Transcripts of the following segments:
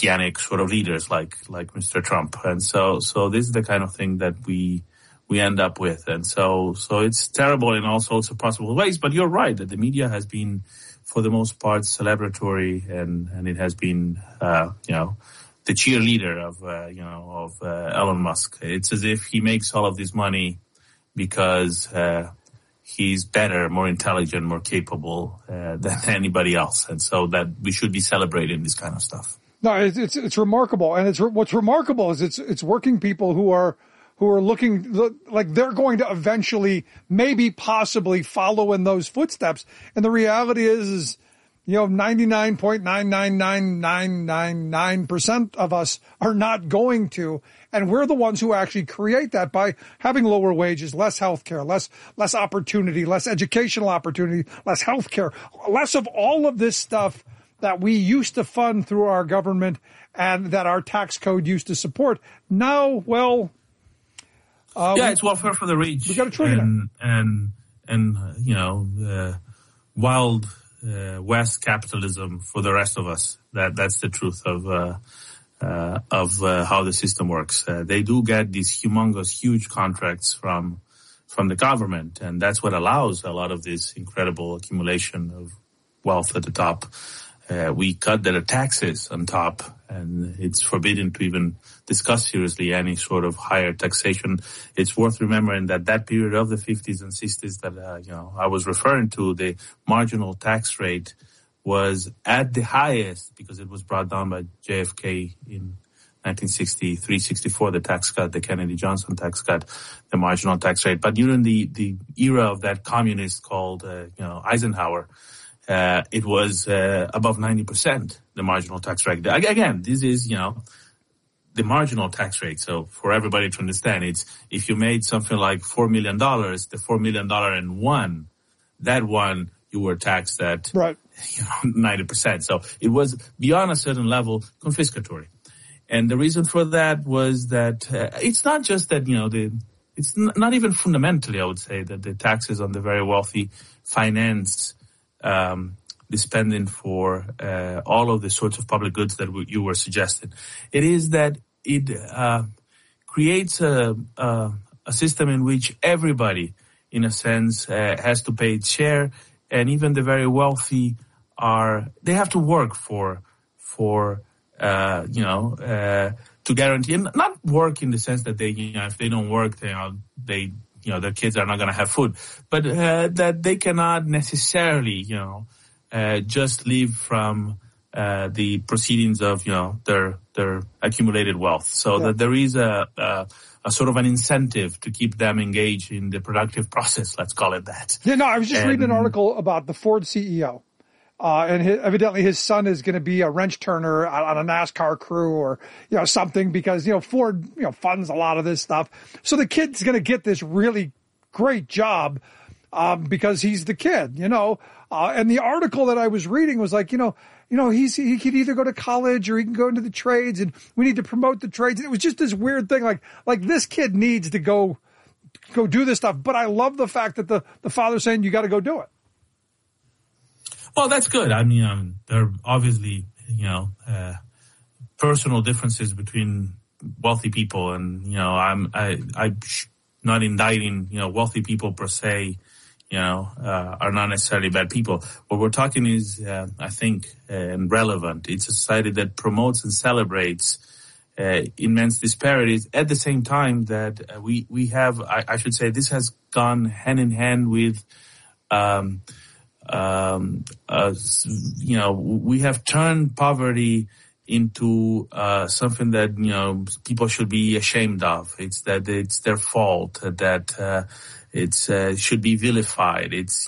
messianic sort of leaders like Mr. Trump. And so this is the kind of thing that we end up with. And so it's terrible in all sorts of possible ways. But you're right that the media has been, for the most part, celebratory, and it has been, the cheerleader of Elon Musk. It's as if he makes all of this money because he's better, more intelligent, more capable than anybody else, and so that we should be celebrating this kind of stuff. No, it's remarkable, and what's remarkable is it's working people who are looking like they're going to eventually, maybe possibly, follow in those footsteps. And the reality is 99.99999% of us are not going to. And we're the ones who actually create that by having lower wages, less health care, less opportunity, less educational opportunity, less health care, less of all of this stuff that we used to fund through our government and that our tax code used to support. Now, it's welfare for the rich. We got a trillionaire. And wild West capitalism for the rest of us. That's the truth of how the system works. They do get these huge contracts from the government, and that's what allows a lot of this incredible accumulation of wealth at the top. We cut their taxes on top, and it's forbidden to even discuss seriously any sort of higher taxation. It's worth remembering that period of the 50s and 60s that I was referring to, the marginal tax rate was at the highest because it was brought down by JFK in 1963-64, the tax cut, the Kennedy-Johnson tax cut, the marginal tax rate. But during the era of that communist called Eisenhower, it was above 90%, the marginal tax rate. Again, this is, the marginal tax rate. So for everybody to understand, it's if you made something like $4 million, the $4 million in one, that one you were taxed at 90%. So it was beyond a certain level confiscatory. And the reason for that was that it's not just that, it's not even fundamentally, I would say, that the taxes on the very wealthy finance the spending for all of the sorts of public goods that you were suggesting. It is that it creates a system in which everybody, in a sense, has to pay its share, and even the very wealthy they have to work for to guarantee, and not work in the sense that they, if they don't work, their kids are not going to have food, but that they cannot necessarily, just live from the proceedings of, their accumulated wealth. So that there is a sort of an incentive to keep them engaged in the productive process. Let's call it that. Yeah, no, I was just reading an article about the Ford CEO. And evidently his son is going to be a wrench turner on a NASCAR crew or, something because, Ford, funds a lot of this stuff. So the kid's going to get this really great job, because he's the kid, and the article that I was reading was like, he could either go to college or he can go into the trades, and we need to promote the trades. And it was just this weird thing, like this kid needs to go do this stuff. But I love the fact that the father's saying you got to go do it. Well, that's good. I mean, there are obviously, personal differences between wealthy people, and I'm not indicting, wealthy people per se, are not necessarily bad people. What we're talking is, I think, relevant. It's a society that promotes and celebrates immense disparities at the same time that we have. I should say this has gone hand in hand with. We have turned poverty into something that people should be ashamed of. It's that it's their fault, that it's should be vilified. It's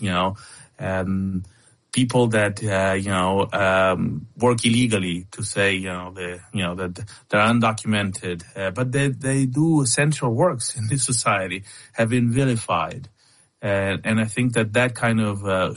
people that work illegally, to say that they're undocumented, but they do essential works in this society, have been vilified. And I think that kind of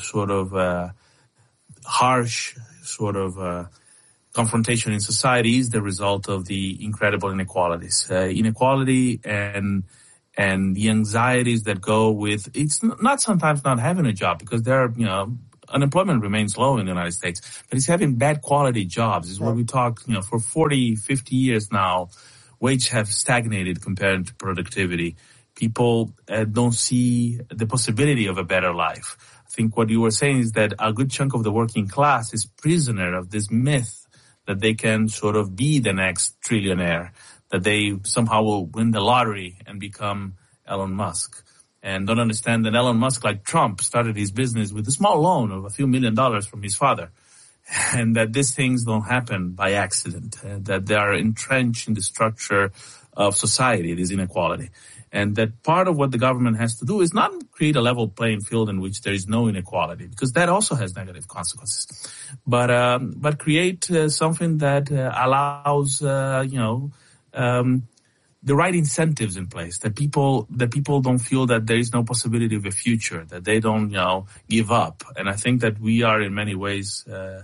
harsh confrontation in society is the result of the incredible inequalities. Inequality and the anxieties that go with it's not sometimes not having a job, because there are unemployment remains low in the United States, but he's having bad quality jobs. Is what we talk, for 40, 50 years now, wages have stagnated compared to productivity. People don't see the possibility of a better life. I think what you were saying is that a good chunk of the working class is prisoner of this myth that they can sort of be the next trillionaire, that they somehow will win the lottery and become Elon Musk. And don't understand that Elon Musk, like Trump, started his business with a small loan of a few $1 million from his father. And that these things don't happen by accident, that they are entrenched in the structure of society, this inequality. And that part of what the government has to do is not create a level playing field in which there is no inequality, because that also has negative consequences, but create something that allows, the right incentives in place, that people don't feel that there is no possibility of a future, that they don't, give up. And I think that we have in many ways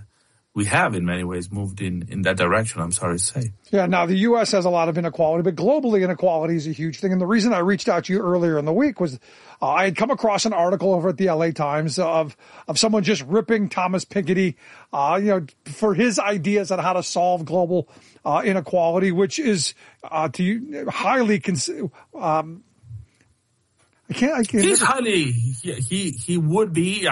moved in that direction, I'm sorry to say. Yeah, now the U.S. has a lot of inequality, but globally inequality is a huge thing. And the reason I reached out to you earlier in the week was I had come across an article over at the LA Times of someone just ripping Thomas Piketty, for his ideas on how to solve global inequality, which is highly He's highly, he would be,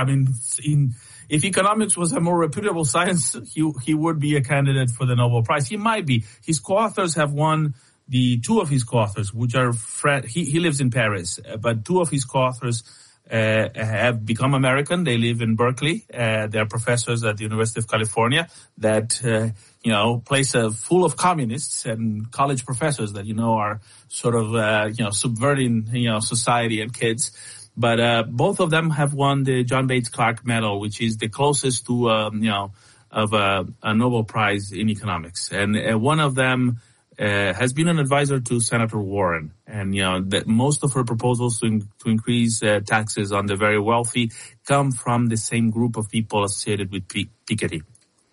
if economics was a more reputable science, he would be a candidate for the Nobel Prize. He might be. His co-authors have won, two of his co-authors, which are, he lives in Paris, but two of his co-authors have become American. They live in Berkeley. They are professors at the University of California that, place full of communists and college professors that, are sort of, subverting, society and kids. But both of them have won the John Bates Clark Medal, which is the closest to, of a Nobel Prize in economics. And one of them has been an advisor to Senator Warren. And, that most of her proposals to increase taxes on the very wealthy come from the same group of people associated with Piketty.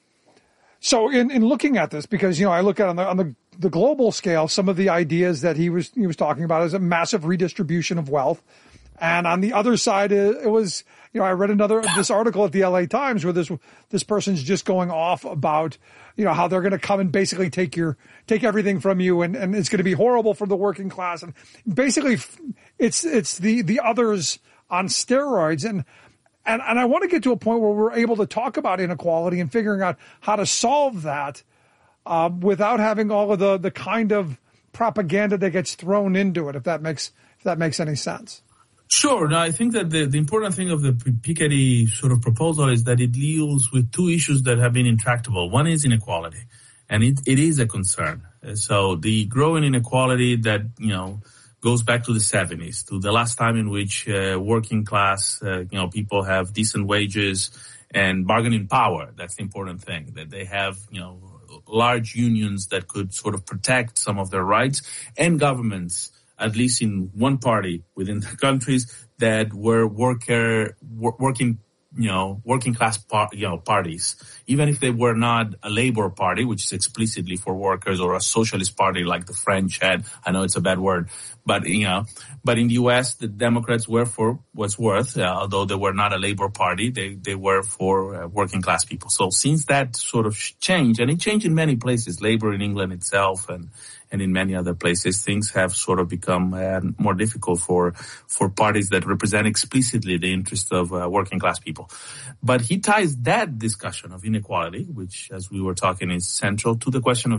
So in looking at this, because, I look at on the global scale, some of the ideas that he was talking about is a massive redistribution of wealth. And on the other side, it was, I read this article at the LA Times where this person's just going off about, how they're going to come and basically take everything from you and it's going to be horrible for the working class. And basically it's the others on steroids. And I want to get to a point where we're able to talk about inequality and figuring out how to solve that, without having all of the kind of propaganda that gets thrown into it, if that makes any sense. Sure. No, I think that the important thing of the Piketty sort of proposal is that it deals with two issues that have been intractable. One is inequality, and it is a concern. So the growing inequality that, goes back to the 70s, to the last time in which working class, people have decent wages and bargaining power. That's the important thing, that they have, large unions that could sort of protect some of their rights, and governments, at least in one party within the countries, that were working class parties, even if they were not a labor party, which is explicitly for workers, or a socialist party like the French had. I know it's a bad word, but in the U.S., the Democrats were for what's worth, although they were not a labor party, they were for working class people. So since that sort of changed, and it changed in many places, labor in England itself and in many other places, things have sort of become more difficult for parties that represent explicitly the interests of working class people. But he ties that discussion of inequality, which, as we were talking, is central to the question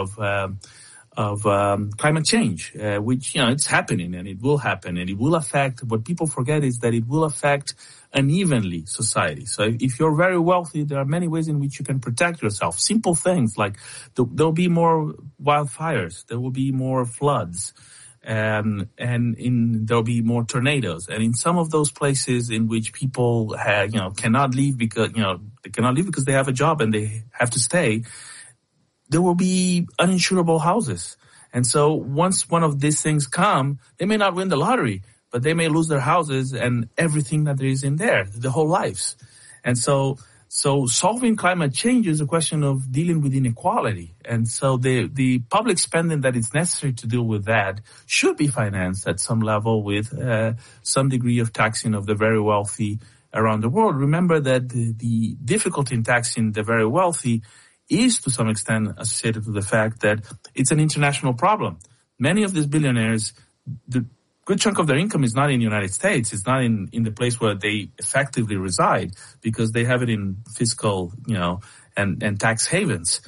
of climate change, which, it's happening and it will happen and it will affect. What people forget is that it will affect unevenly society. So if you're very wealthy, there are many ways in which you can protect yourself. Simple things like there'll be more wildfires, there will be more floods, and there'll be more tornadoes. And in some of those places in which people cannot leave because they have a job and they have to stay, there will be uninsurable houses. And so once one of these things come, they may not win the lottery, but they may lose their houses and everything that there is in there, the whole lives. And so solving climate change is a question of dealing with inequality. And so the public spending that is necessary to deal with that should be financed at some level with some degree of taxing of the very wealthy around the world, remember that the difficulty in taxing the very wealthy is to some extent associated to the fact that it's an international problem. Many of these billionaires, the good chunk of their income is not in the United States. It's not in the place where they effectively reside, because they have it in fiscal, and tax havens.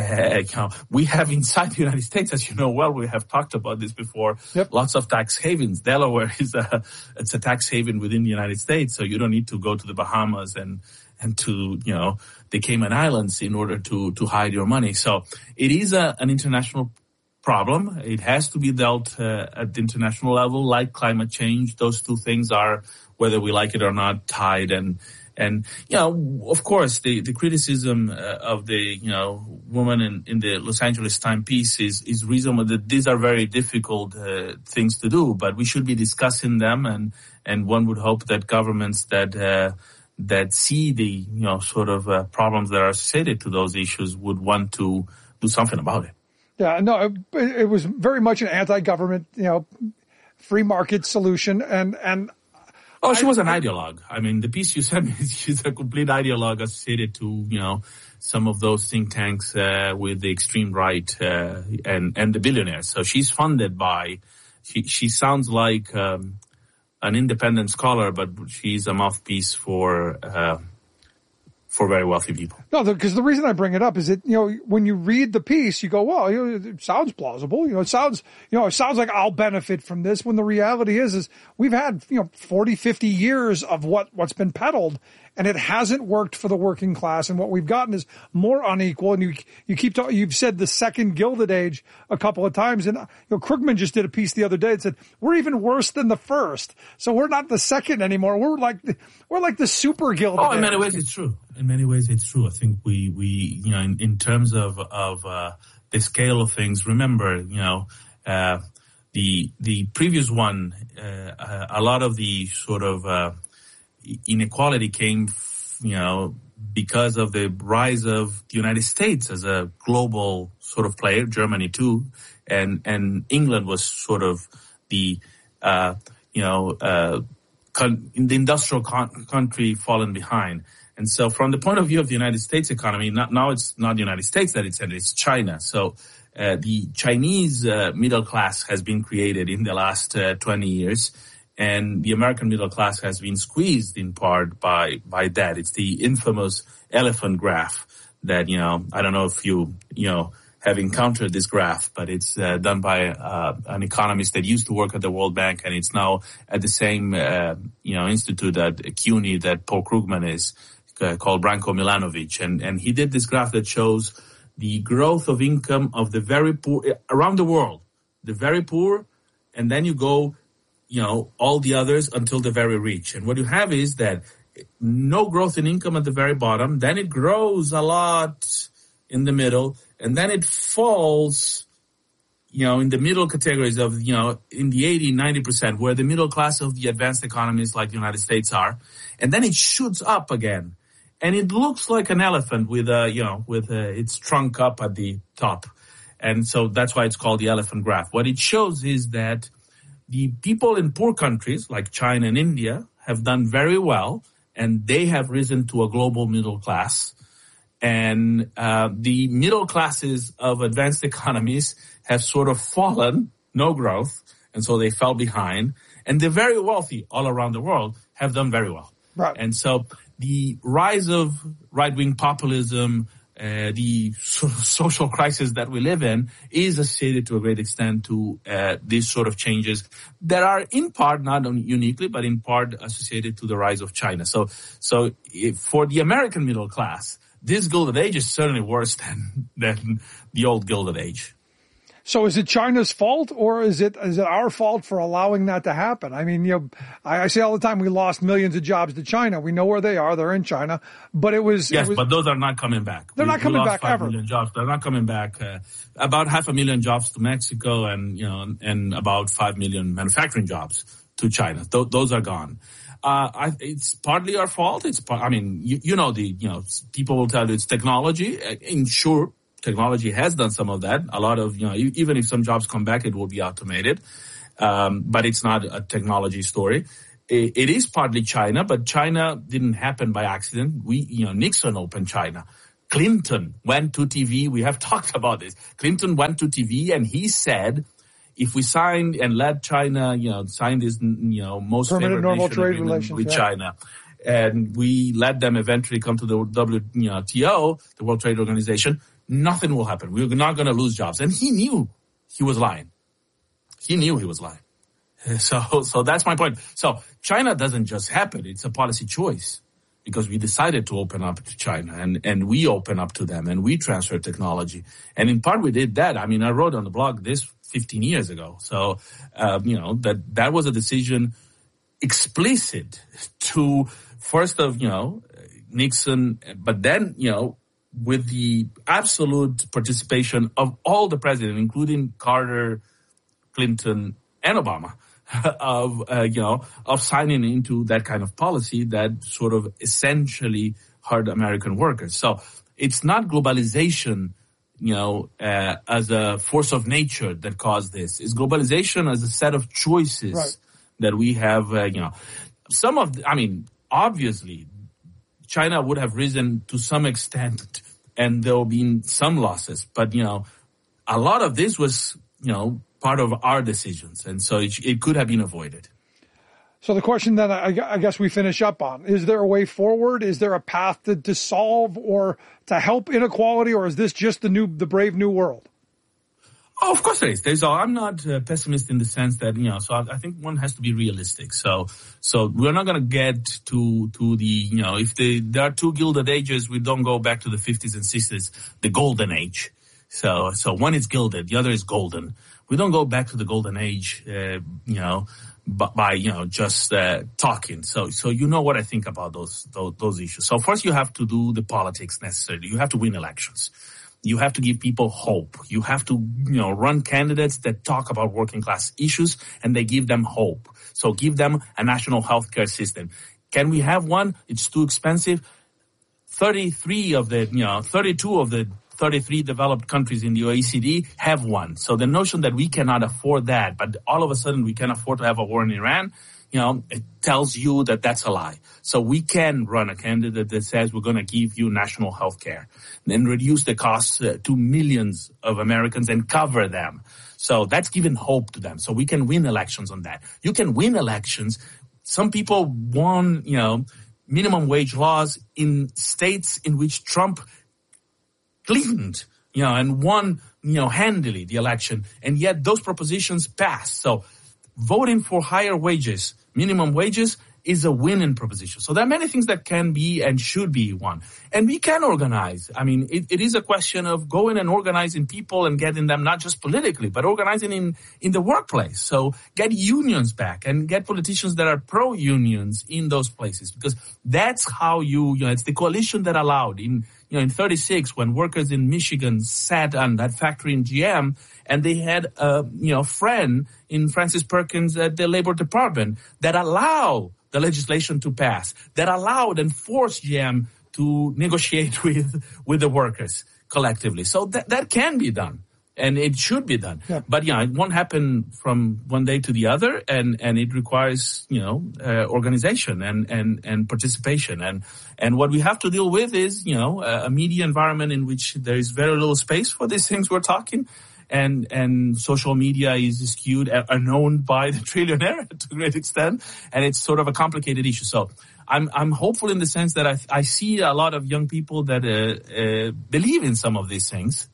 We have inside the United States, as you know well, we have talked about this before, lots of tax havens. Delaware it's a tax haven within the United States, so you don't need to go to the Bahamas and to, the Cayman Islands in order to hide your money. So it is an international problem. It has to be dealt at the international level, like climate change. Those two things are, whether we like it or not, tied. And of course, the criticism of the, woman in the Los Angeles Times piece is reasonable, that these are very difficult things to do, but we should be discussing them, and one would hope that governments that see the, sort of problems that are associated to those issues would want to do something about it. Yeah, no, it was very much an anti-government, free market solution, and oh, she was an ideologue. I mean, the piece you sent me, she's a complete ideologue associated to, some of those think tanks with the extreme right and the billionaires. So she's funded by, she sounds like an independent scholar, but she's a mouthpiece for very wealthy people. No, because the reason I bring it up is that, when you read the piece, you go, well, it sounds plausible. It sounds like I'll benefit from this, when the reality is we've had, 40, 50 years of what's been peddled, and it hasn't worked for the working class. And what we've gotten is more unequal. And you keep talking, you've said the second Gilded Age a couple of times. And, Krugman just did a piece the other day that said, we're even worse than the first. So we're not the second anymore. We're like the super Gilded Age. In many ways it's true. I think we in terms of the scale of things, remember, the previous one, a lot of the sort of, inequality came, because of the rise of the United States as a global sort of player, Germany too, and England was sort of the, in the industrial country fallen behind. And so from the point of view of the United States economy, now it's not the United States that it's China. So, the Chinese middle class has been created in the last 20 years. And the American middle class has been squeezed in part by that. It's the infamous elephant graph that, I don't know if you have encountered this graph, but it's done by an economist that used to work at the World Bank, and it's now at the same, institute at CUNY that Paul Krugman is, called Branko Milanovic. And he did this graph that shows the growth of income of the very poor around the world, the very poor, and then you go, all the others until the very rich. And what you have is that no growth in income at the very bottom, then it grows a lot in the middle, and then it falls, in the middle categories of, in the 80, 90%, where the middle class of the advanced economies like the United States are. And then it shoots up again. And it looks like an elephant with its trunk up at the top. And so that's why it's called the elephant graph. What it shows is that the people in poor countries like China and India have done very well, and they have risen to a global middle class. And the middle classes of advanced economies have sort of fallen, no growth, and so they fell behind. And the very wealthy all around the world have done very well. Right. And so the rise of right-wing populism, the sort of social crisis that we live in is associated to a great extent to these sort of changes that are in part, not uniquely, but in part associated to the rise of China. So for the American middle class, this Gilded Age is certainly worse than the old Gilded Age. So is it China's fault, or is it our fault for allowing that to happen? I mean, I say all the time we lost millions of jobs to China. We know where they are. They're in China. But but those are not coming back. They're not coming back ever. 5 million jobs. They're not coming back. About 500,000 jobs to Mexico and about 5 million manufacturing jobs to China. Those are gone. It's partly our fault. People will tell you it's technology. Sure. Technology has done some of that. A lot of, even if some jobs come back, it will be automated. But it's not a technology story. it is partly China, but China didn't happen by accident. Nixon opened China. Clinton went to TV. We have talked about this. Clinton went to TV and he said, if we signed and let China, sign this, most permanent favored normal nation trade agreement relations with China, and we let them eventually come to the WTO, the World Trade Organization, nothing will happen. We're not going to lose jobs. And he knew he was lying. He knew he was lying. So that's my point. So China doesn't just happen. It's a policy choice because we decided to open up to China and we open up to them and we transfer technology. And in part we did that. I mean, I wrote on the blog this 15 years ago. So, that was a decision explicit to first of, Nixon, but then, with the absolute participation of all the presidents, including Carter, Clinton, and Obama, of signing into that kind of policy that sort of essentially hurt American workers. So it's not globalization, as a force of nature that caused this. It's globalization as a set of choices that we have, obviously China would have risen to some extent and there will be some losses, but, a lot of this was, part of our decisions. And so it could have been avoided. So the question that I guess we finish up on, is there a way forward? Is there a path to solve or to help inequality, or is this just the brave new world? Oh, of course there is. I'm not a pessimist in the sense that, so I think one has to be realistic. So we're not going to get to the, if there are two gilded ages, we don't go back to the 50s and 60s, the golden age. So one is gilded, the other is golden. We don't go back to the golden age, by just talking. So you know what I think about those issues. So first you have to do the politics necessary. You have to win elections. You have to give people hope. You have to, run candidates that talk about working class issues and they give them hope. So give them a national healthcare system. Can we have one? It's too expensive. 32 of the 33 developed countries in the OECD have one. So the notion that we cannot afford that, but all of a sudden we can afford to have a war in Iran, it tells you that that's a lie. So we can run a candidate that says we're going to give you national health care and reduce the costs to millions of Americans and cover them. So that's giving hope to them. So we can win elections on that. You can win elections. Some people won, minimum wage laws in states in which Trump cleaned, and won, handily the election. And yet those propositions passed. So voting for higher wages, minimum wages, is a winning proposition. So there are many things that can be and should be won. And we can organize. I mean, it is a question of going and organizing people and getting them not just politically, but organizing in the workplace. So get unions back and get politicians that are pro-unions in those places, because that's how it's the coalition that allowed in 36 when workers in Michigan sat on that factory in GM and they had a friend in Francis Perkins at the Labor Department that allowed the legislation to pass, that allowed and forced GM to negotiate with the workers collectively. So that can be done. And it should be done. Yeah. But it won't happen from one day to the other, and it requires, organization and participation. And what we have to deal with is, a media environment in which there is very little space for these things we're talking. And social media is skewed and owned by the trillionaire to a great extent. And it's sort of a complicated issue. So I'm hopeful in the sense that I see a lot of young people that believe in some of these things.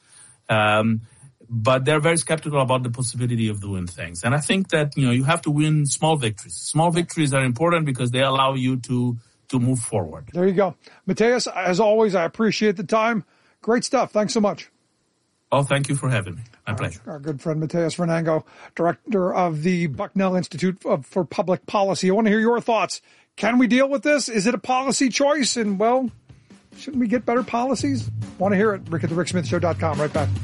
But they're very skeptical about the possibility of doing things. And I think that, you have to win small victories. Small victories are important because they allow you to move forward. There you go. Matheus, as always, I appreciate the time. Great stuff. Thanks so much. Oh, thank you for having me. My pleasure. Our good friend Matheus Fernango, director of the Bucknell Institute for Public Policy. I want to hear your thoughts. Can we deal with this? Is it a policy choice? And, well, shouldn't we get better policies? Want to hear it? Rick at thericksmithshow.com. Right back.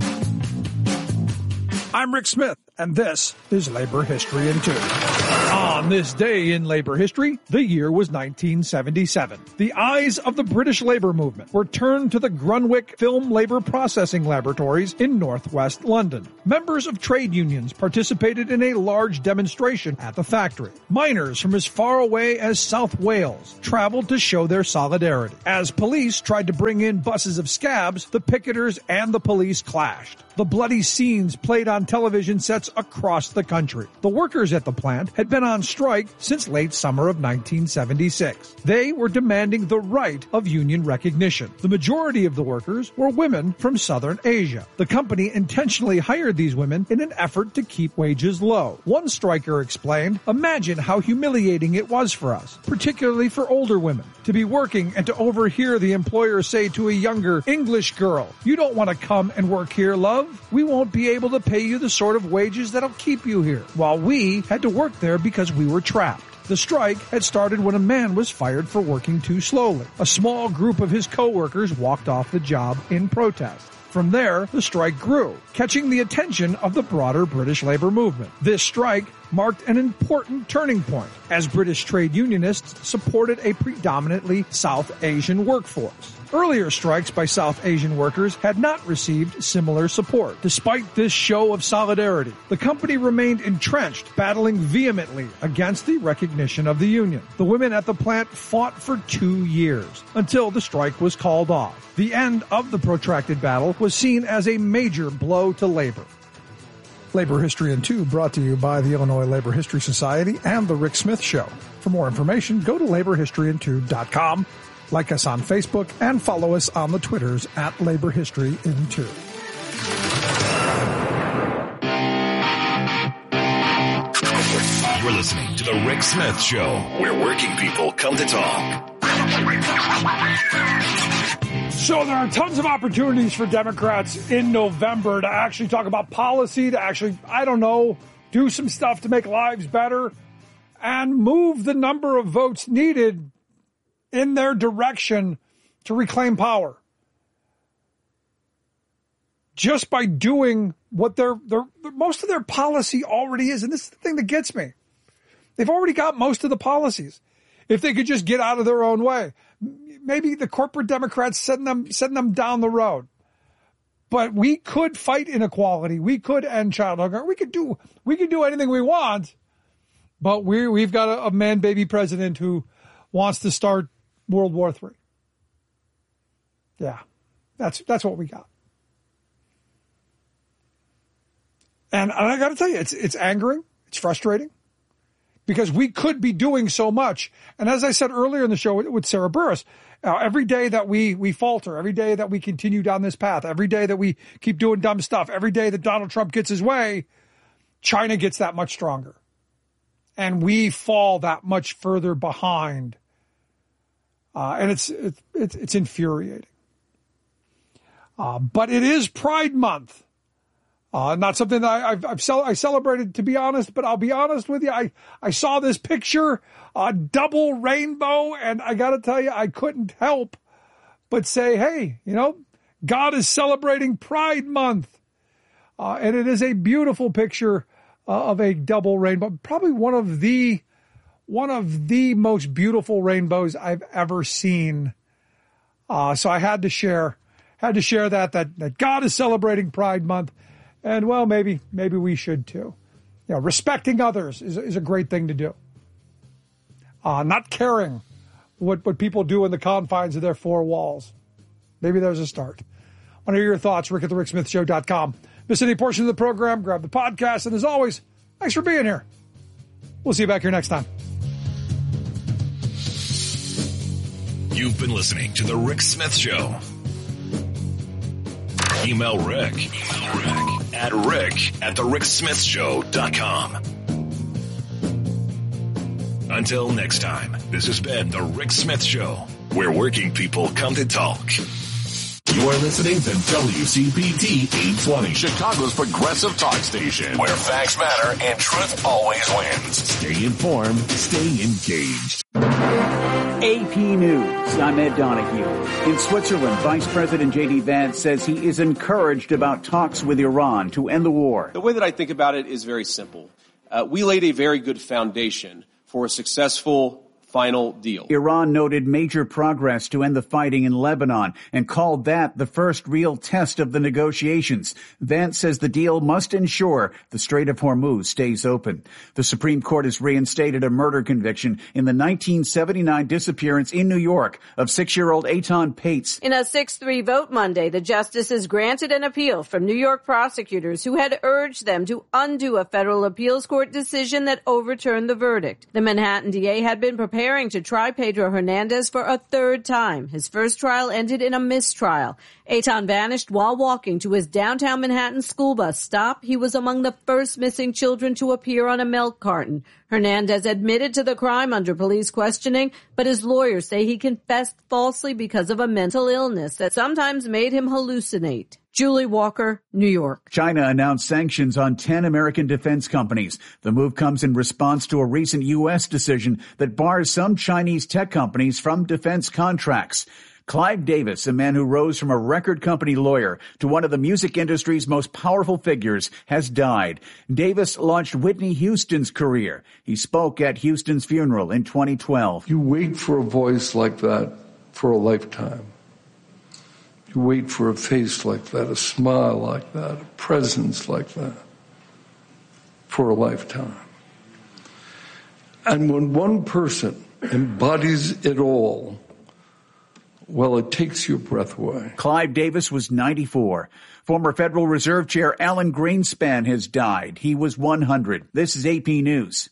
I'm Rick Smith, and this is Labor History in 2. On this day in labor history, the year was 1977. The eyes of the British labor movement were turned to the Grunwick Film Labor Processing Laboratories in northwest London. Members of trade unions participated in a large demonstration at the factory. Miners from as far away as South Wales traveled to show their solidarity. As police tried to bring in buses of scabs, the picketers and the police clashed. The bloody scenes played on television sets across the country. The workers at the plant had been on strike since late summer of 1976. They were demanding the right of union recognition. The majority of the workers were women from Southern Asia. The company intentionally hired these women in an effort to keep wages low. One striker explained, "Imagine how humiliating it was for us, particularly for older women, to be working and to overhear the employer say to a younger English girl, 'You don't want to come and work here, love. We won't be able to pay you the sort of wages that'll keep you here,' while we had to work there because we were trapped." The strike had started when a man was fired for working too slowly. A small group of his co-workers walked off the job in protest. From there, the strike grew, catching the attention of the broader British labor movement. This strike marked an important turning point, as British trade unionists supported a predominantly South Asian workforce. Earlier strikes by South Asian workers had not received similar support. Despite this show of solidarity, the company remained entrenched, battling vehemently against the recognition of the union. The women at the plant fought for 2 years, until the strike was called off. The end of the protracted battle was seen as a major blow to labor. Labor History in 2 brought to you by the Illinois Labor History Society and The Rick Smith Show. For more information, go to laborhistoryin2.com. Like us on Facebook and follow us on the Twitters at Labor History in 2. You're listening to The Rick Smith Show, where working people come to talk. So there are tons of opportunities for Democrats in November to actually talk about policy, to actually, do some stuff to make lives better and move the number of votes needed in their direction to reclaim power. Just by doing what their most of their policy already is. And this is the thing that gets me. They've already got most of the policies. If they could just get out of their own way. Maybe the corporate Democrats send them down the road. But we could fight inequality. We could end child hunger. We could do anything we want. But we've got a man-baby president who wants to start World War III. Yeah, that's what we got. And I got to tell you, it's angering. It's frustrating. Because we could be doing so much. And as I said earlier in the show with Sarah Burris, every day that we falter, every day that we continue down this path, every day that we keep doing dumb stuff, every day that Donald Trump gets his way, China gets that much stronger. And we fall that much further behind. And it's infuriating. But it is Pride Month. Not something that I celebrated, to be honest, but I'll be honest with you. I saw this picture, a double rainbow, and I got to tell you, I couldn't help but say, hey, God is celebrating Pride Month. And it is a beautiful picture of a double rainbow, probably one of the most beautiful rainbows I've ever seen. So I had to share that God is celebrating Pride Month. And well, maybe we should too. Respecting others is a great thing to do. Not caring what people do in the confines of their four walls. Maybe there's a start. I want to hear your thoughts. Rick at thericksmithshow.com. Miss any portion of the program, grab the podcast. And as always, thanks for being here. We'll see you back here next time. You've been listening to The Rick Smith Show. Email Rick at rick@thericksmithshow.com. Until next time, this has been The Rick Smith Show, where working people come to talk. You are listening to WCPT 820, Chicago's progressive talk station, where facts matter and truth always wins. Stay informed, stay engaged. AP News, I'm Ed Donahue. In Switzerland, Vice President J.D. Vance says he is encouraged about talks with Iran to end the war. The way that I think about it is very simple. we laid a very good foundation for a successful final deal. Iran noted major progress to end the fighting in Lebanon and called that the first real test of the negotiations. Vance says the deal must ensure the Strait of Hormuz stays open. The Supreme Court has reinstated a murder conviction in the 1979 disappearance in New York of 6-year-old Eitan Pates. In a 6-3 vote Monday, the justices granted an appeal from New York prosecutors who had urged them to undo a federal appeals court decision that overturned the verdict. The Manhattan DA had been preparing to try Pedro Hernandez for a third time. His first trial ended in a mistrial. Eitan vanished while walking to his downtown Manhattan school bus stop. He was among the first missing children to appear on a milk carton. Hernandez admitted to the crime under police questioning, but his lawyers say he confessed falsely because of a mental illness that sometimes made him hallucinate. Julie Walker, New York. China announced sanctions on 10 American defense companies. The move comes in response to a recent U.S. decision that bars some Chinese tech companies from defense contracts. Clive Davis, a man who rose from a record company lawyer to one of the music industry's most powerful figures, has died. Davis launched Whitney Houston's career. He spoke at Houston's funeral in 2012. You wait for a voice like that for a lifetime. You wait for a face like that, a smile like that, a presence like that for a lifetime. And when one person embodies it all, well, it takes your breath away. Clive Davis was 94. Former Federal Reserve Chair Alan Greenspan has died. He was 100. This is AP News.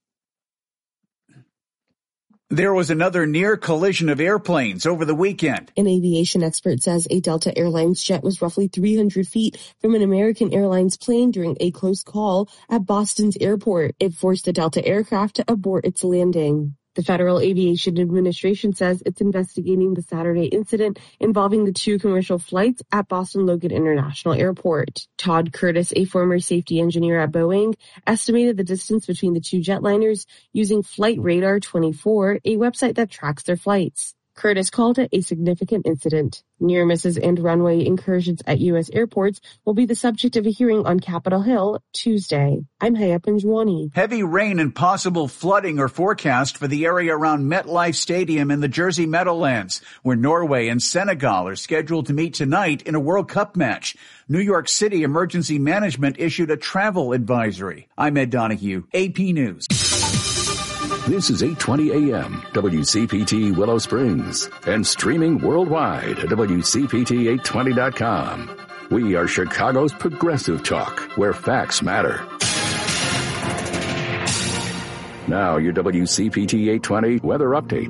There was another near collision of airplanes over the weekend. An aviation expert says a Delta Airlines jet was roughly 300 feet from an American Airlines plane during a close call at Boston's airport. It forced the Delta aircraft to abort its landing. The Federal Aviation Administration says it's investigating the Saturday incident involving the 2 commercial flights at Boston Logan International Airport. Todd Curtis, a former safety engineer at Boeing, estimated the distance between the 2 jetliners using Flight Radar 24, a website that tracks their flights. Curtis called it a significant incident. Near misses and runway incursions at U.S. airports will be the subject of a hearing on Capitol Hill Tuesday. I'm Haya Panjwani. Heavy rain and possible flooding are forecast for the area around MetLife Stadium in the Jersey Meadowlands, where Norway and Senegal are scheduled to meet tonight in a World Cup match. New York City Emergency Management issued a travel advisory. I'm Ed Donahue, AP News. This is 820 AM, WCPT Willow Springs, and streaming worldwide at WCPT820.com. We are Chicago's progressive talk, where facts matter. Now, your WCPT 820 weather update.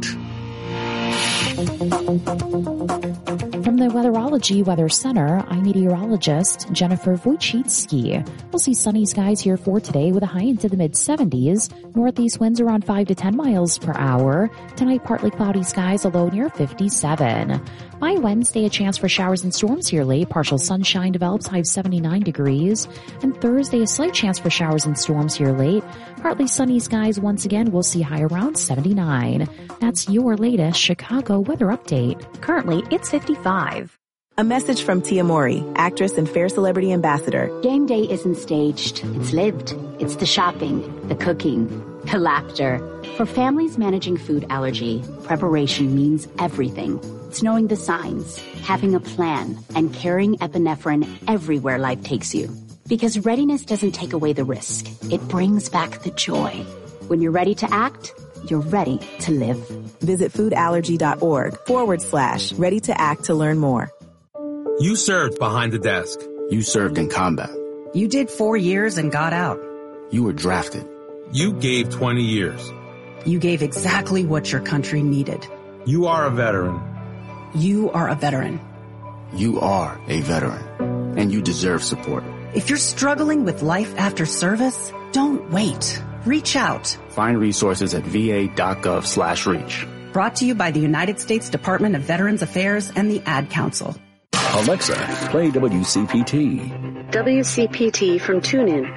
From the Weatherology Weather Center, I'm meteorologist Jennifer Wojcicki. We'll see sunny skies here for today with a high into the mid-70s. Northeast winds around 5 to 10 miles per hour. Tonight, partly cloudy skies, a low near 57. By Wednesday, a chance for showers and storms here late. Partial sunshine develops, high of 79 degrees. And Thursday, a slight chance for showers and storms here late. Partly sunny skies once again. We'll see high around 79. That's your latest Chicago weather update. Currently, it's 55. A message from Tia Mori, actress and Fair Celebrity Ambassador. Game day isn't staged. It's lived. It's the shopping, the cooking, the laughter. For families managing food allergy, preparation means everything. It's knowing the signs, having a plan, and carrying epinephrine everywhere life takes you. Because readiness doesn't take away the risk. It brings back the joy. When you're ready to act, you're ready to live. Visit foodallergy.org/ready to act to learn more. You served behind the desk. You served in combat. You did 4 years and got out. You were drafted. You gave 20 years. You gave exactly what your country needed. You are a veteran. You are a veteran. You are a veteran, and you deserve support. If you're struggling with life after service, don't wait. Reach out. Find resources at va.gov/reach. Brought to you by the United States Department of Veterans Affairs and the Ad Council. Alexa, play WCPT. WCPT from TuneIn.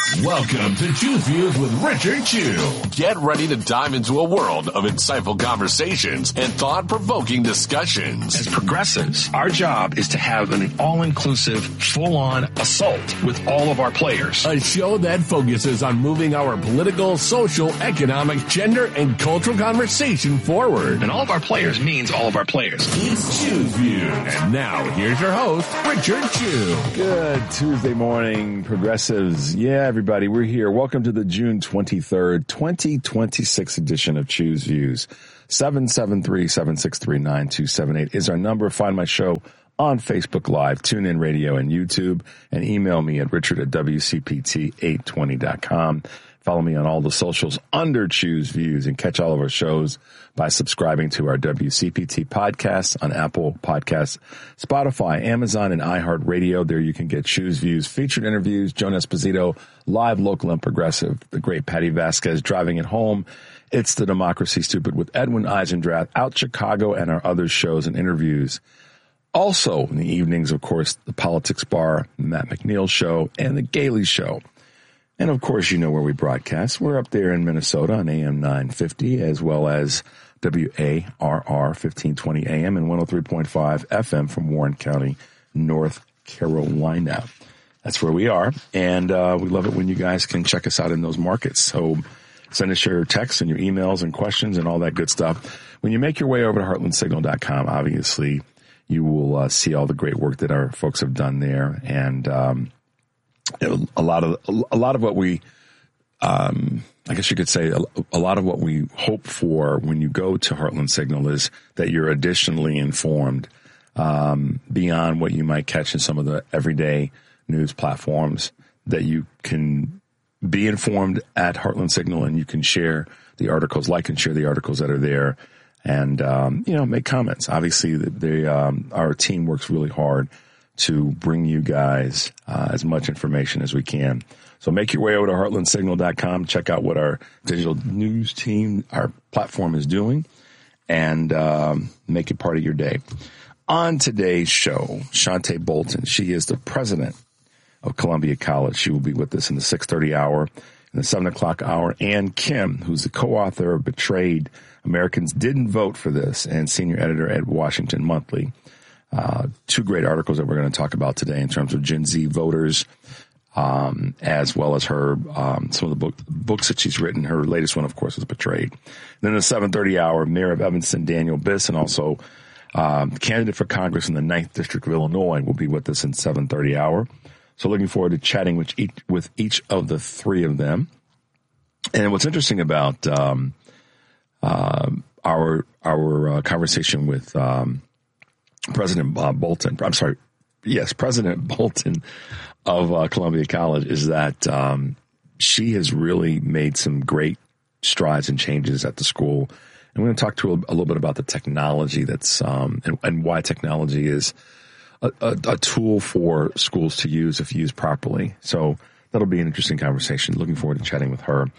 Welcome to Choose Views with Richard Chew. Get ready to dive into a world of insightful conversations and thought-provoking discussions. As progressives, our job is to have an all-inclusive, full-on assault with all of our players. A show that focuses on moving our political, social, economic, gender, and cultural conversation forward. And all of our players means all of our players. It's Choose Views. And now, here's your host, Richard Chew. Good Tuesday morning, progressives. Yeah, everybody, we're here. Welcome to the June 23rd, 2026 edition of Choose Views. 773-763-9278 is our number. Find my show on Facebook Live, TuneIn Radio, and YouTube, and email me at richard@wcpt820.com. Follow me on all the socials under Choose Views and catch all of our shows by subscribing to our WCPT podcasts on Apple Podcasts, Spotify, Amazon, and iHeartRadio. There you can get Choose Views, featured interviews, Joan Esposito, live, local, and progressive, the great Patty Vasquez, Driving It Home. It's The Democracy Stupid with Edwin Eisendrath, Out Chicago, and our other shows and interviews. Also in the evenings, of course, the Politics Bar, the Matt McNeil Show, and the Gailey Show. And, of course, you know where we broadcast. We're up there in Minnesota on AM 950, as well as WARR 1520 AM and 103.5 FM from Warren County, North Carolina. That's where we are. And we love it when you guys can check us out in those markets. So send us your texts and your emails and questions and all that good stuff. When you make your way over to heartlandsignal.com, obviously, you will see all the great work that our folks have done there. And a lot of what we, I guess you could say, a lot of what we hope for when you go to Heartland Signal is that you're additionally informed beyond what you might catch in some of the everyday news platforms, that you can be informed at Heartland Signal and you can share the articles, like and share the articles that are there, and make comments. Obviously, our team works really hard to bring you guys as much information as we can. So make your way over to heartlandsignal.com. Check out what our digital news team, our platform, is doing, and make it part of your day. On today's show, Shante Bolton. She is the president of Columbia College. She will be with us in the 6:30 hour, in the 7 o'clock hour. Ann Kim, who's the co-author of Betrayed, Americans Didn't Vote for This, and senior editor at Washington Monthly. Two great articles that we're going to talk about today in terms of Gen Z voters, as well as her, some of the books that she's written. Her latest one, of course, is Betrayed. Then the 7:30 hour, Mayor of Evanston, Daniel Biss, and also candidate for Congress in the 9th District of Illinois, will be with us in 7:30 hour. So looking forward to chatting with each of the three of them. And what's interesting about our conversation with President Bolton of Columbia College is that she has really made some great strides and changes at the school. And we're going to talk to her a little bit about the technology that's and why technology is a tool for schools to use if used properly. So that'll be an interesting conversation. Looking forward to chatting with her.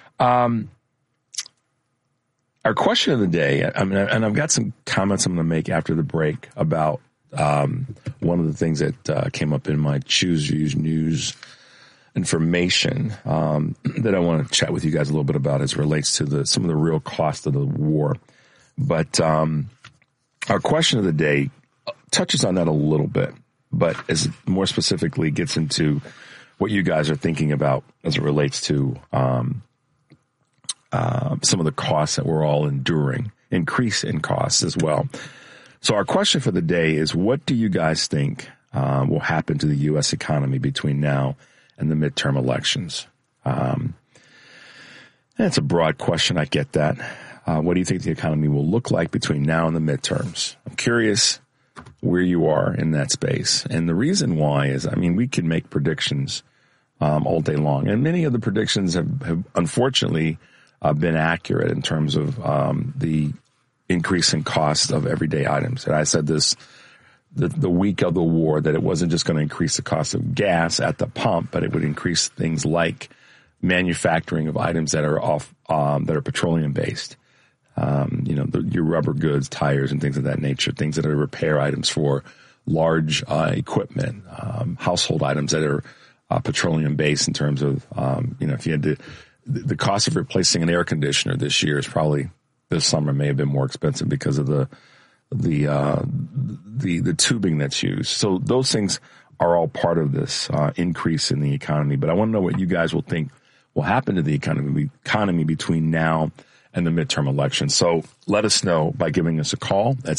Our question of the day, and I've got some comments I'm going to make after the break about one of the things that came up in my Choose Views news information that I want to chat with you guys a little bit about as it relates to some of the real cost of the war. But our question of the day touches on that a little bit, but as more specifically gets into what you guys are thinking about as it relates to some of the costs that we're all enduring, increase in costs as well. So our question for the day is, what do you guys think will happen to the U.S. economy between now and the midterm elections? That's a broad question. I get that. What do you think the economy will look like between now and the midterms? I'm curious where you are in that space. And the reason why is, we can make predictions all day long. And many of the predictions have unfortunately been accurate in terms of the increase in cost of everyday items. And I said this the week of the war, that it wasn't just going to increase the cost of gas at the pump, but it would increase things like manufacturing of items that are that are petroleum based. Your rubber goods, tires, and things of that nature, things that are repair items for large equipment, household items that are petroleum base in terms of, if you had the cost of replacing an air conditioner this year is probably, this summer may have been more expensive because of the tubing that's used. So those things are all part of this increase in the economy. But I want to know what you guys will think will happen to the economy between now and the midterm election. So let us know by giving us a call at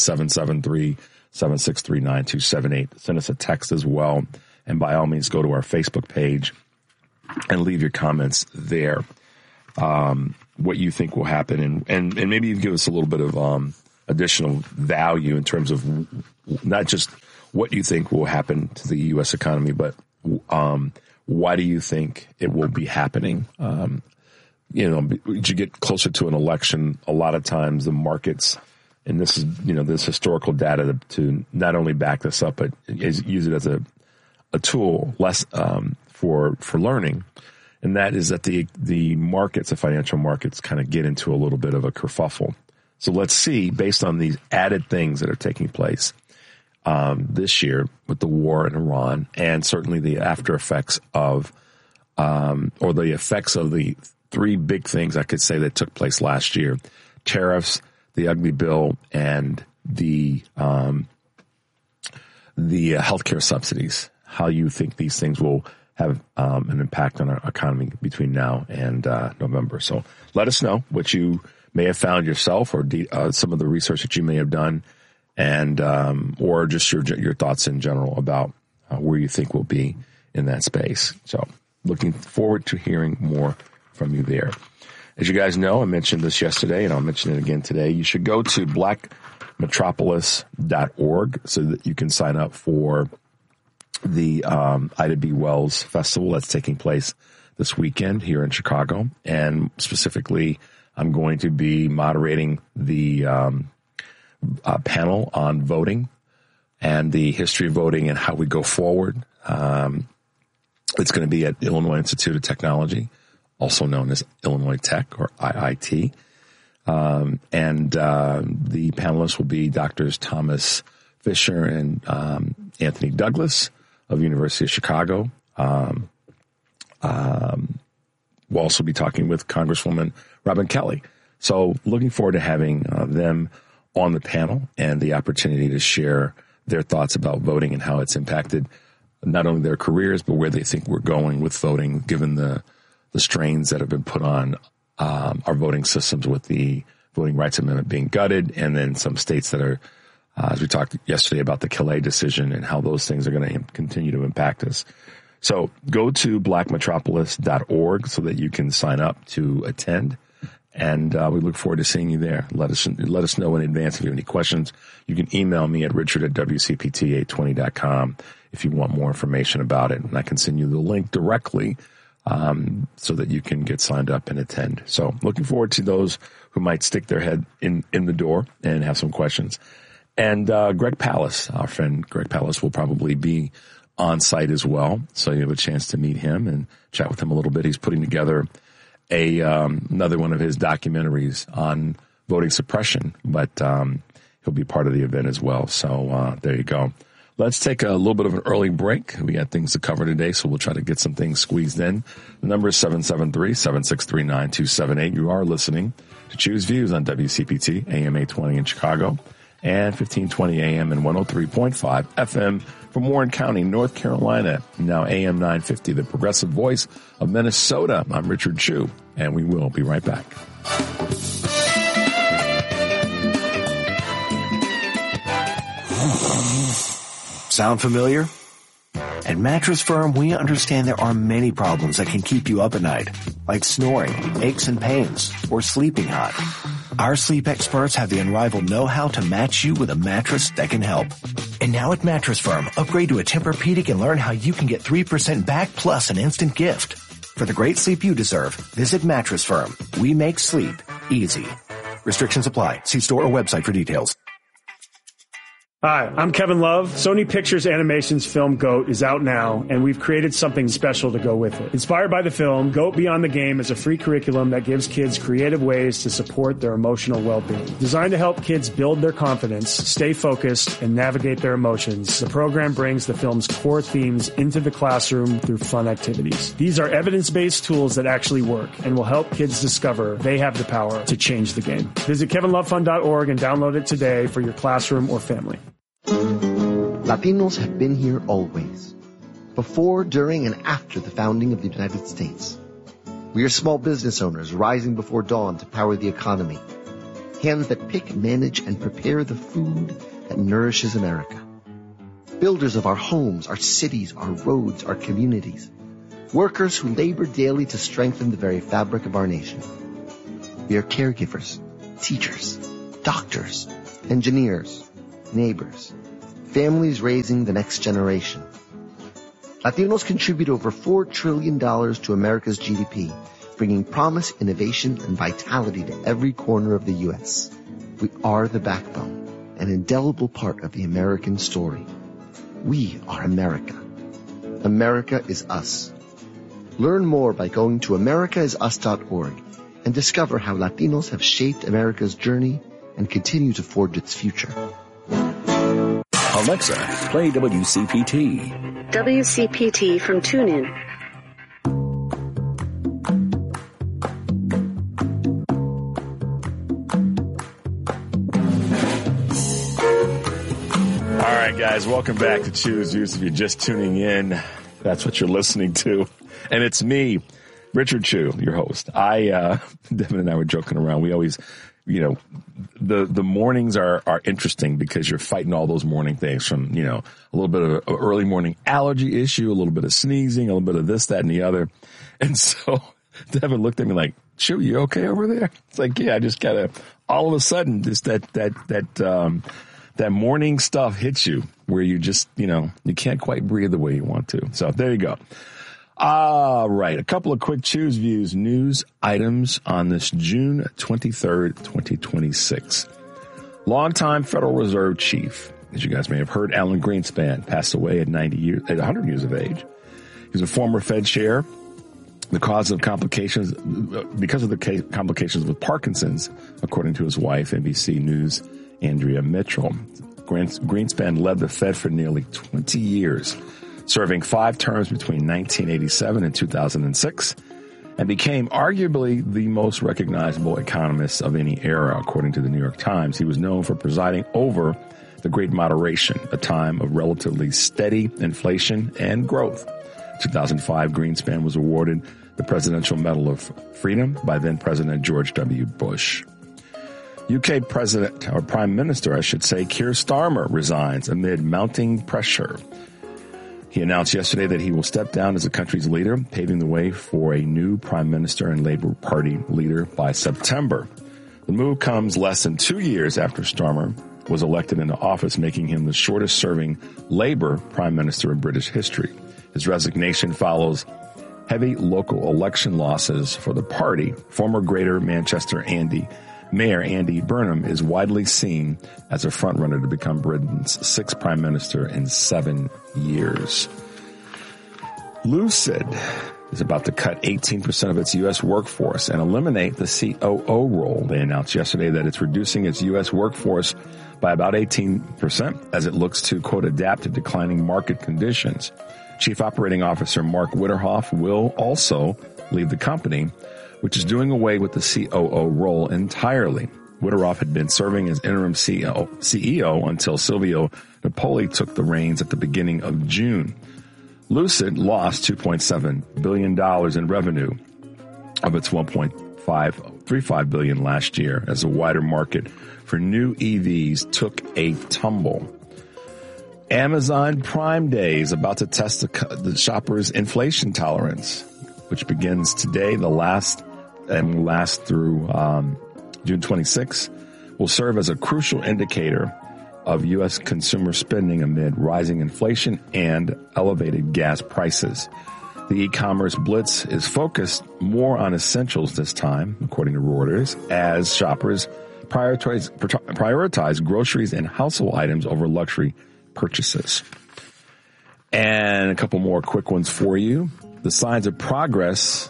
773-763-9278. Send us a text as well. And by all means, go to our Facebook page and leave your comments there. What you think will happen, and maybe even give us a little bit of additional value in terms of not just what you think will happen to the U.S. economy, but why do you think it will be happening? As you get closer to an election, a lot of times the markets, and this is this historical data to not only back this up, but use it as a tool less for learning. And that is that the markets, the financial markets, kind of get into a little bit of a kerfuffle. So let's see, based on these added things that are taking place this year with the war in Iran, and certainly the after effects of, or the effects of the three big things I could say that took place last year: tariffs, the ugly bill, and the healthcare subsidies. How you think these things will have an impact on our economy between now and November. So let us know what you may have found yourself, or some of the research that you may have done, and or just your thoughts in general about where you think we'll be in that space. So looking forward to hearing more from you there. As you guys know, I mentioned this yesterday, and I'll mention it again today. You should go to blackmetropolis.org so that you can sign up for the Ida B. Wells Festival that's taking place this weekend here in Chicago. And specifically, I'm going to be moderating the panel on voting and the history of voting and how we go forward. It's going to be at Illinois Institute of Technology, also known as Illinois Tech, or IIT. And the panelists will be Drs. Thomas Fisher and Anthony Douglas of University of Chicago. We'll also be talking with Congresswoman Robin Kelly. So looking forward to having them on the panel and the opportunity to share their thoughts about voting and how it's impacted not only their careers, but where they think we're going with voting, given the strains that have been put on our voting systems with the Voting Rights Amendment being gutted, and then some states that are, as we talked yesterday about the Calais decision and how those things are going to continue to impact us. So go to blackmetropolis.org so that you can sign up to attend. And we look forward to seeing you there. Let us know in advance if you have any questions. You can email me at richard@wcpt820.com if you want more information about it. And I can send you the link directly so that you can get signed up and attend. So looking forward to those who might stick their head in the door and have some questions. And Greg Palast, our friend Greg Palast, will probably be on site as well. So you have a chance to meet him and chat with him a little bit. He's putting together another one of his documentaries on voting suppression, but he'll be part of the event as well. So there you go. Let's take a little bit of an early break. We got things to cover today, so we'll try to get some things squeezed in. The number is 773-763-9278. You are listening to Choose Views on WCPT, AM 820 in Chicago, and 1520 AM and 103.5 FM from Warren County, North Carolina. Now AM 950, the progressive voice of Minnesota. I'm Richard Chu, and we will be right back. Sound familiar? At Mattress Firm, we understand there are many problems that can keep you up at night, like snoring, aches and pains, or sleeping hot. Our sleep experts have the unrivaled know-how to match you with a mattress that can help. And now at Mattress Firm, upgrade to a Tempur-Pedic and learn how you can get 3% back plus an instant gift. For the great sleep you deserve, visit Mattress Firm. We make sleep easy. Restrictions apply. See store or website for details. Hi, I'm Kevin Love. Sony Pictures Animation's film GOAT is out now, and we've created something special to go with it. Inspired by the film, GOAT Beyond the Game is a free curriculum that gives kids creative ways to support their emotional well-being. Designed to help kids build their confidence, stay focused, and navigate their emotions, the program brings the film's core themes into the classroom through fun activities. These are evidence-based tools that actually work and will help kids discover they have the power to change the game. Visit kevinlovefund.org and download it today for your classroom or family. Latinos have been here always, before, during, and after the founding of the United States. We are small business owners rising before dawn to power the economy, hands that pick, manage, and prepare the food that nourishes America. Builders of our homes, our cities, our roads, our communities. Workers who labor daily to strengthen the very fabric of our nation. We are caregivers, teachers, doctors, engineers, neighbors, families raising the next generation. Latinos contribute over $4 trillion to America's GDP, bringing promise, innovation, and vitality to every corner of the U.S. We are the backbone, an indelible part of the American story. We are America. America is us. Learn more by going to americaisus.org and discover how Latinos have shaped America's journey and continue to forge its future. Alexa, play WCPT. WCPT from TuneIn. All right, guys, welcome back to Choose Use. If you're just tuning in, that's what you're listening to. And it's me, Richard Chu, your host. Devin and I were joking around. We always, the mornings are interesting because you're fighting all those morning things from, a little bit of an early morning allergy issue, a little bit of sneezing, a little bit of this, that, and the other. And so Devin looked at me like, Chu, you okay over there? It's like, yeah, I just gotta, all of a sudden, just that morning stuff hits you where you just, you can't quite breathe the way you want to. So there you go. All right. A couple of quick Choose Views news items on this June 23rd, 2026. Longtime Federal Reserve Chief, as you guys may have heard, Alan Greenspan passed away at 100 years of age. He's a former Fed chair. Because of the complications with Parkinson's, according to his wife, NBC News' Andrea Mitchell. Greenspan led the Fed for nearly 20 years, serving 5 terms between 1987 and 2006, and became arguably the most recognizable economist of any era, according to the New York Times. He was known for presiding over the Great Moderation, a time of relatively steady inflation and growth. In 2005, Greenspan was awarded the Presidential Medal of Freedom by then-President George W. Bush. UK Prime Minister, Keir Starmer, resigns amid mounting pressure. He announced yesterday that he will step down as the country's leader, paving the way for a new Prime Minister and Labour Party leader by September. The move comes less than 2 years after Starmer was elected into office, making him the shortest-serving Labour Prime Minister in British history. His resignation follows heavy local election losses for the party. Former Greater Manchester Mayor Andy Burnham is widely seen as a frontrunner to become Britain's 6th Prime Minister in 7 years. Lucid is about to cut 18% of its U.S. workforce and eliminate the COO role. They announced yesterday that it's reducing its U.S. workforce by about 18% as it looks to, quote, adapt to declining market conditions. Chief Operating Officer Mark Witterhoff will also leave the company, which is doing away with the COO role entirely. Witterhoff had been serving as interim CEO until Silvio Napoli took the reins at the beginning of June. Lucid lost $2.7 billion in revenue of its $1.535 billion last year as the wider market for new EVs took a tumble. Amazon Prime Day is about to test the shopper's inflation tolerance, which begins today. The last and will last through June 26, will serve as a crucial indicator of U.S. consumer spending amid rising inflation and elevated gas prices. The e-commerce blitz is focused more on essentials this time, according to Reuters, as shoppers prioritize groceries and household items over luxury purchases. And a couple more quick ones for you. The signs of progress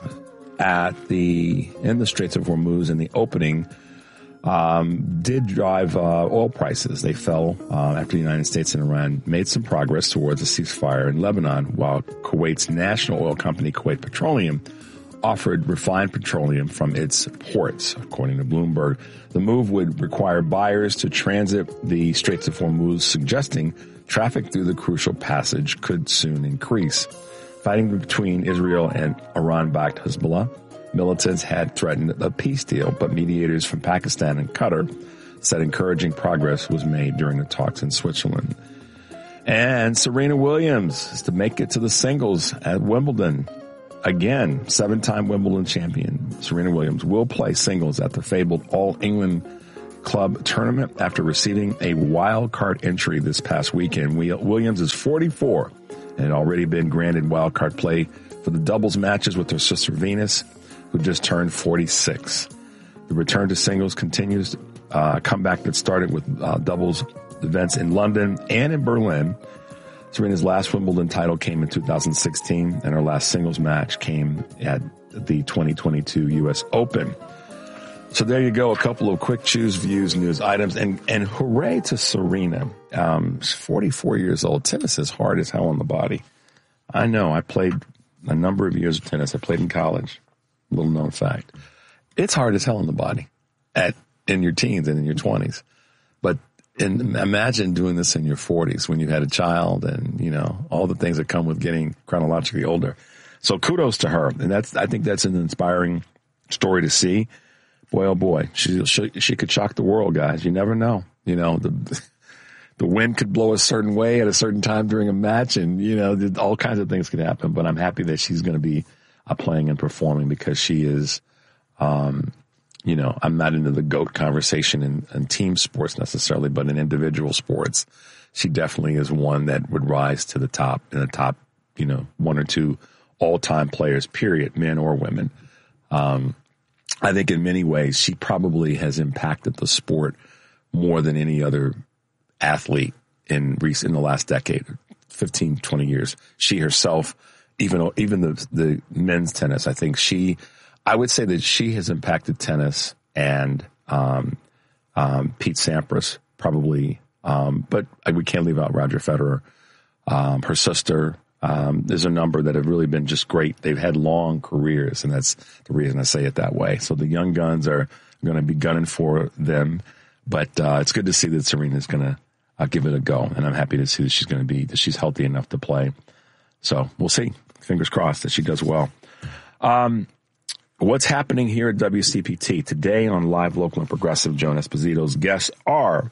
in the Straits of Hormuz in the opening did drive oil prices. They fell after the United States and Iran made some progress towards a ceasefire in Lebanon, while Kuwait's national oil company, Kuwait Petroleum, offered refined petroleum from its ports. According to Bloomberg, the move would require buyers to transit the Straits of Hormuz, suggesting traffic through the crucial passage could soon increase. Fighting between Israel and Iran-backed Hezbollah, militants had threatened a peace deal, but mediators from Pakistan and Qatar said encouraging progress was made during the talks in Switzerland. And Serena Williams is to make it to the singles at Wimbledon. Again, 7-time Wimbledon champion Serena Williams will play singles at the fabled All England Club tournament after receiving a wild card entry this past weekend. Williams is 44 and had already been granted wild card play for the doubles matches with her sister Venus, who just turned 46. The return to singles continues a comeback that started with doubles events in London and in Berlin. Serena's last Wimbledon title came in 2016, and her last singles match came at the 2022 U.S. Open. So there you go, a couple of quick choose views, news items, and hooray to Serena. She's 44 years old. Tennis is hard as hell on the body. I know. I played a number of years of tennis. I played in college. Little known fact. It's hard as hell on the body in your teens and in your 20s. But imagine doing this in your 40s when you've had a child and, all the things that come with getting chronologically older. So kudos to her. And I think that's an inspiring story to see. Boy, oh boy, she could shock the world, guys. You never know. The wind could blow a certain way at a certain time during a match, and, all kinds of things could happen. But I'm happy that she's going to be playing and performing because she is, I'm not into the GOAT conversation in team sports necessarily, but in individual sports, she definitely is one that would rise to the top, in the top, one or two all-time players, period, men or women. I think in many ways, she probably has impacted the sport more than any other athlete in the last decade, 15, 20 years. She herself, even the men's tennis, I think I would say that she has impacted tennis and Pete Sampras probably, but we can't leave out Roger Federer, her sister. There's a number that have really been just great. They've had long careers, and that's the reason I say it that way. So the young guns are going to be gunning for them, but it's good to see that Serena's going to give it a go, and I'm happy to see that she's healthy enough to play. So we'll see. Fingers crossed that she does well. What's happening here at WCPT today on Live, Local, and Progressive? Joan Esposito's guests are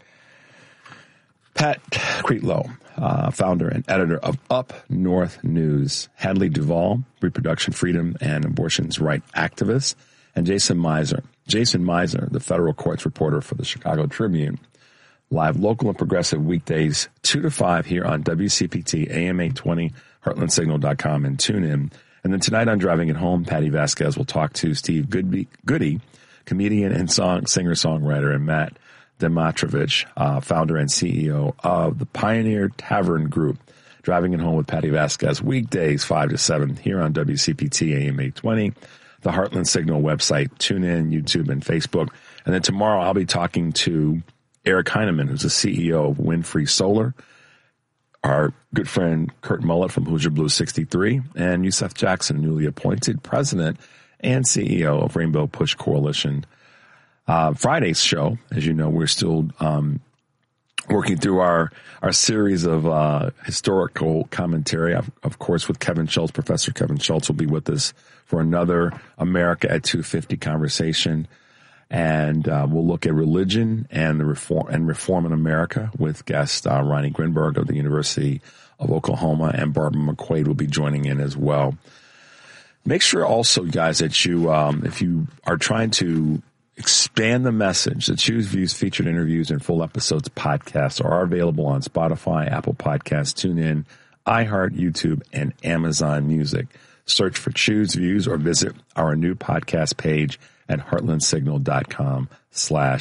Pat Creetlow, founder and editor of Up North News, Hadley Duvall, reproduction freedom and abortions right activist, and Jason Miser, the federal courts reporter for the Chicago Tribune. Live, Local, and Progressive weekdays 2 to 5 here on WCPT, AM 820, heartlandsignal.com, and tune in. And then tonight on Driving It Home, Patty Vasquez will talk to Steve Goody, comedian and singer-songwriter, and Matt Dematrovich, founder and CEO of the Pioneer Tavern Group. Driving It Home with Patty Vasquez, weekdays 5 to 7 here on WCPT AM 820, the Heartland Signal website, tune in, YouTube, and Facebook. And then tomorrow I'll be talking to Eric Heineman, who's the CEO of Windfree Solar, our good friend Kurt Mullett from Hoosier Blues 63, and Yusef Jackson, newly appointed president and CEO of Rainbow Push Coalition. Friday's show, as you know, we're still working through our series of historical commentary, of course, with Kevin Schultz. Professor Kevin Schultz will be with us for another America at 250 conversation. And we'll look at religion and the reform in America with guest Ronnie Grinberg of the University of Oklahoma, and Barbara McQuaid will be joining in as well. Make sure also, guys, that you, if you are trying to expand the message, the Choose Views featured interviews and full episodes podcasts are available on Spotify, Apple Podcasts, TuneIn, iHeart, YouTube, and Amazon Music. Search for Choose Views or visit our new podcast page at heartlandsignal.com/podcast.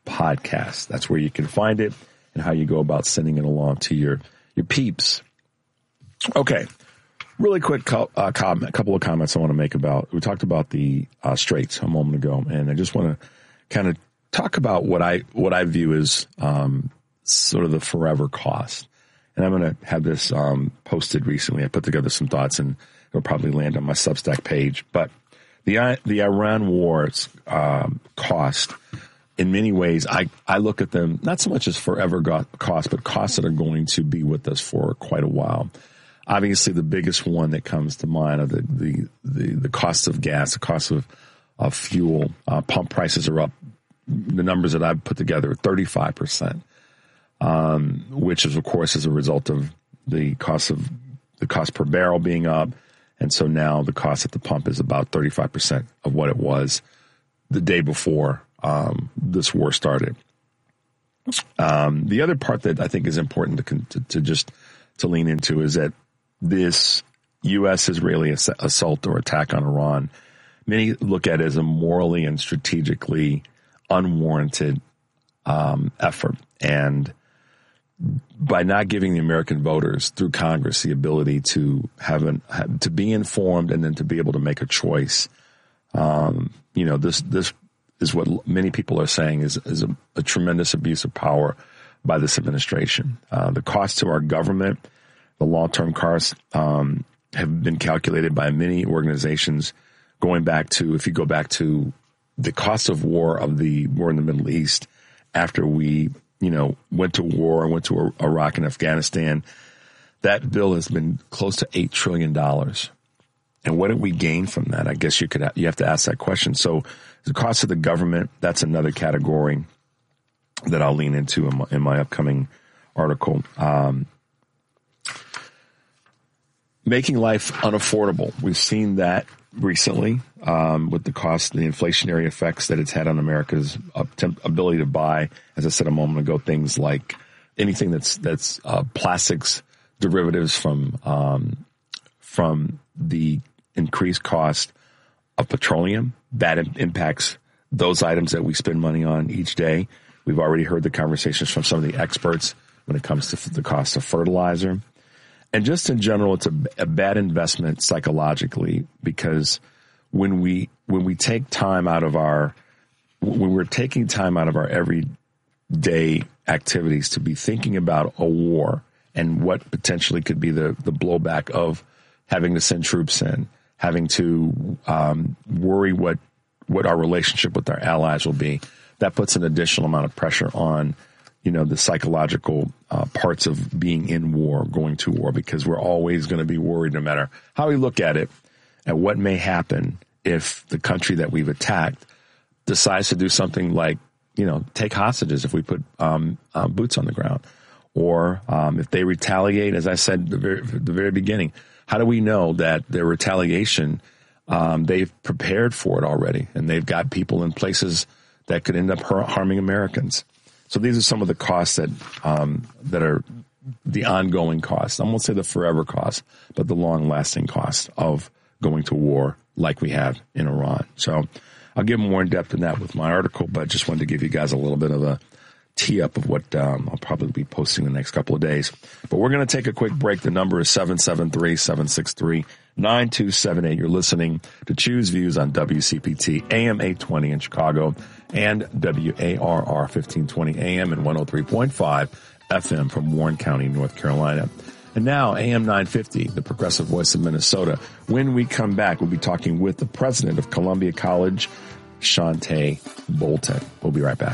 Podcast. That's where you can find it and how you go about sending it along to your peeps. Okay. Really quick couple of comments I want to make about, we talked about the Straits a moment ago, and I just want to kind of talk about what I view as sort of the forever cost. And I'm going to have this posted recently. I put together some thoughts, and it'll probably land on my Substack page. But the Iran war's cost, in many ways, I look at them not so much as forever costs, but costs that are going to be with us for quite a while. Obviously, the biggest one that comes to mind are the cost of gas, the cost of fuel. Pump prices are up. The numbers that I've put together are 35%, which is, of course, as a result of the cost per barrel being up. And so now the cost at the pump is about 35% of what it was the day before this war started. The other part that I think is important to lean into is that this U.S.-Israeli assault or attack on Iran, many look at it as a morally and strategically unwarranted effort. And by not giving the American voters through Congress the ability to to be informed and then to be able to make a choice, this is what many people are saying is a tremendous abuse of power by this administration. The cost to our government, the long-term costs, have been calculated by many organizations going back to, if you go back to the cost of war in the Middle East after we, went to war and went to Iraq and Afghanistan, that bill has been close to $8 trillion. And what did we gain from that? I guess you have to ask that question. So the cost of the government, that's another category that I'll lean into in my upcoming article. Making life unaffordable. We've seen that recently with the cost, the inflationary effects that it's had on America's ability to buy, as I said a moment ago, things like anything that's plastics derivatives from the increased cost of petroleum. That impacts those items that we spend money on each day. We've already heard the conversations from some of the experts when it comes to the cost of fertilizer. And just in general, it's a bad investment psychologically, because when we're taking time out of our everyday activities to be thinking about a war and what potentially could be the blowback of having to send troops in, having to worry what our relationship with our allies will be, that puts an additional amount of pressure on the psychological parts of being in war, going to war, because we're always going to be worried, no matter how we look at it, at what may happen if the country that we've attacked decides to do something like, take hostages if we put boots on the ground, or if they retaliate, as I said at the very beginning. How do we know that their retaliation, they've prepared for it already, and they've got people in places that could end up harming Americans? So these are some of the costs that are the ongoing costs. I won't say the forever costs, but the long-lasting costs of going to war like we have in Iran. So I'll give more in depth in that with my article, but just wanted to give you guys a little bit of a tee up of what I'll probably be posting the next couple of days. But we're going to take a quick break. The number is 773-763-9278. You're listening to Choose Views on WCPT AM 820 in Chicago and WARR 1520 AM and 103.5 FM from Warren County, North Carolina. And now AM 950, the progressive voice of Minnesota. When we come back, we'll be talking with the president of Columbia College, Shante Bolton. We'll be right back.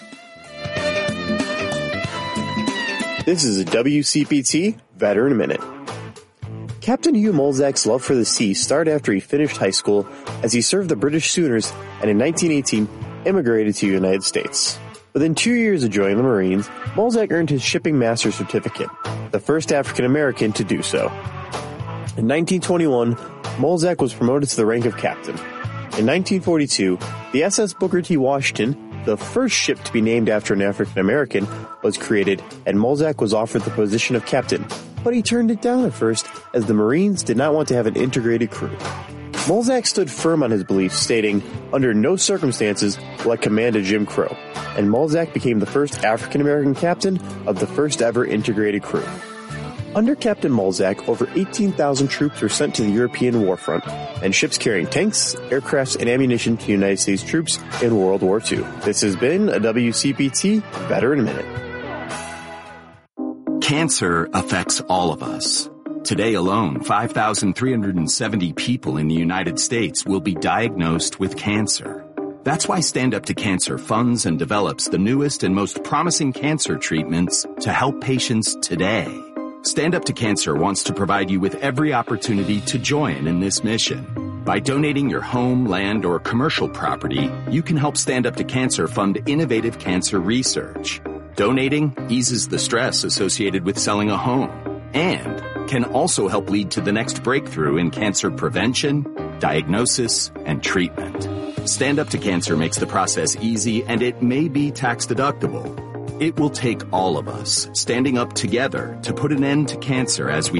This is a WCPT Veteran Minute. Captain Hugh Molzak's love for the sea started after he finished high school, as he served the British Sooners and in 1918 immigrated to the United States. Within 2 years of joining the Marines, Molzak earned his Shipping Master Certificate, the first African American to do so. In 1921, Molzak was promoted to the rank of captain. In 1942, the SS Booker T. Washington, the first ship to be named after an African American, was created, and Molzak was offered the position of captain, but he turned it down at first, as the Marines did not want to have an integrated crew. Molzak stood firm on his beliefs, stating, "Under no circumstances will I command a Jim Crow." and Mulzac became the first African-American captain of the first ever integrated crew. Under Captain Mulzac, over 18,000 troops were sent to the European warfront, and ships carrying tanks, aircrafts, and ammunition to United States troops in World War II. This has been a WCPT Veteran Minute. Cancer affects all of us. Today alone, 5,370 people in the United States will be diagnosed with cancer. That's why Stand Up to Cancer funds and develops the newest and most promising cancer treatments to help patients today. Stand Up to Cancer wants to provide you with every opportunity to join in this mission. By donating your home, land, or commercial property, you can help Stand Up to Cancer fund innovative cancer research. Donating eases the stress associated with selling a home and can also help lead to the next breakthrough in cancer prevention, diagnosis, and treatment. Stand Up to Cancer makes the process easy, and it may be tax deductible. It will take all of us standing up together to put an end to cancer as we